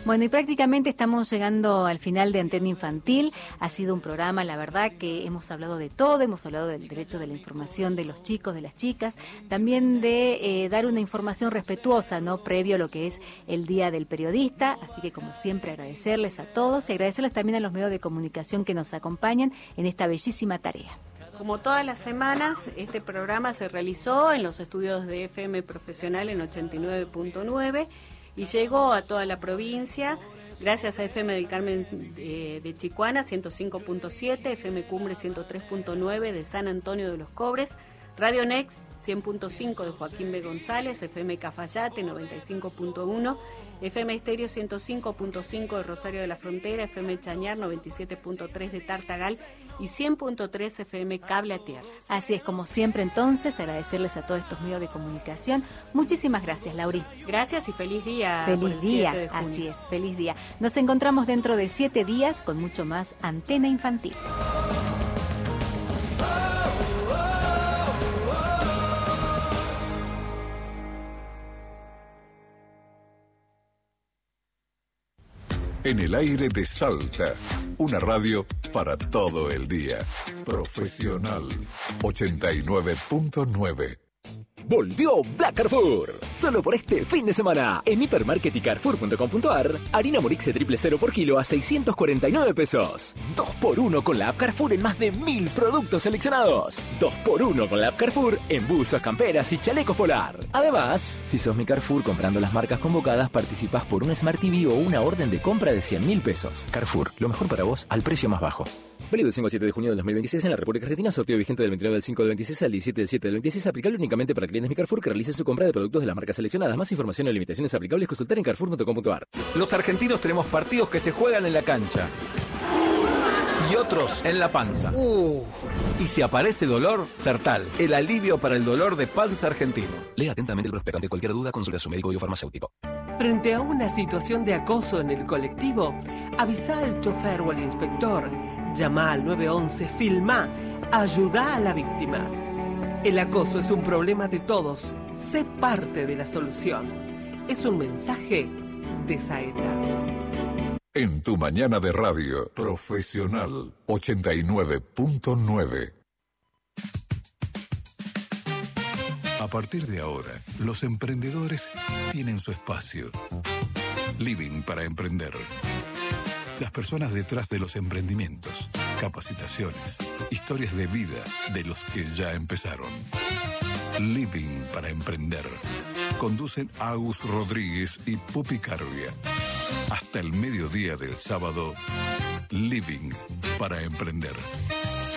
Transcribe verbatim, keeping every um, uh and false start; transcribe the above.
Bueno, y prácticamente estamos llegando al final de Antena Infantil. Ha sido un programa, la verdad, que hemos hablado de todo, hemos hablado del derecho de la información de los chicos, de las chicas, también de eh, dar una información respetuosa, ¿no?, previo a lo que es el Día del Periodista. Así que, como siempre, agradecerles a todos y agradecerles también a los medios de comunicación que nos acompañan en esta bellísima tarea. Como todas las semanas, este programa se realizó en los estudios de F M Profesional en ochenta y nueve punto nueve y llegó a toda la provincia gracias a F M del Carmen de, de Chicuana ciento cinco punto siete, F M Cumbre ciento tres punto nueve de San Antonio de los Cobres, Radio Next cien punto cinco de Joaquín B. González, F M Cafayate noventa y cinco punto uno, F M Estéreo ciento cinco punto cinco de Rosario de la Frontera, F M Chañar noventa y siete punto tres de Tartagal y cien punto tres F M Cable a Tierra. Así es, como siempre, entonces, agradecerles a todos estos medios de comunicación. Muchísimas gracias, Lauri. Gracias y feliz día. Feliz día, así es, feliz día. Nos encontramos dentro de siete días con mucho más Antena Infantil. En el aire de Salta, una radio para todo el día. Profesional ochenta y nueve punto nueve. Volvió Black Carrefour. Solo por este fin de semana. En hipermarket y carrefour punto com punto ar, harina Morixe triple cero por kilo a seiscientos cuarenta y nueve pesos. dos por uno con la app Carrefour en más de mil productos seleccionados. dos por uno con la app Carrefour en buzos, camperas y chalecos polar. Además, si sos mi Carrefour comprando las marcas convocadas, participás por un Smart T V o una orden de compra de cien mil pesos. Carrefour, lo mejor para vos al precio más bajo. Válido del cinco al siete de junio del dos mil veintiséis en la República Argentina. Sorteo vigente del veintinueve del cinco del veintiséis al diecisiete del siete del veintiséis. Aplicable únicamente para clientes Mi Carrefour que realicen su compra de productos de las marcas seleccionadas. Más información y limitaciones aplicables consultar en carrefour punto com punto ar. Los argentinos tenemos partidos que se juegan en la cancha y otros en la panza. Uh. Y si aparece dolor, Sertal, el alivio para el dolor de panza argentino. Lea atentamente el prospecto. Ante cualquier duda, consulte a su médico o farmacéutico. Frente a una situación de acoso en el colectivo, avisa al chofer o al inspector. Llama al nueve once, filma, ayuda a la víctima. El acoso es un problema de todos. Sé parte de la solución. Es un mensaje de Saeta. En tu mañana de radio, Profesional ochenta y nueve punto nueve. A partir de ahora, los emprendedores tienen su espacio. Living para emprender. Las personas detrás de los emprendimientos, capacitaciones, historias de vida de los que ya empezaron. Living para emprender. Conducen Agus Rodríguez y Pupi Carvia. Hasta el mediodía del sábado, Living para emprender.